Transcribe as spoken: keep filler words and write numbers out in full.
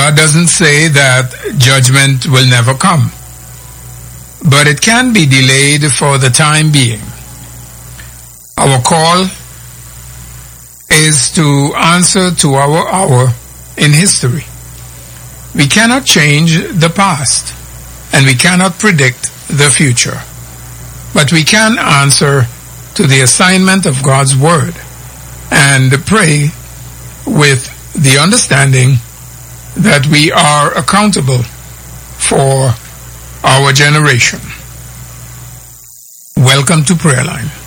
God doesn't say that judgment will never come, but it can be delayed for the time being. Our call is to answer to our hour in history. We cannot change the past, and we cannot predict the future, but we can answer to the assignment of God's Word and pray with the understanding that we are accountable for our generation. Welcome to Prayer Line.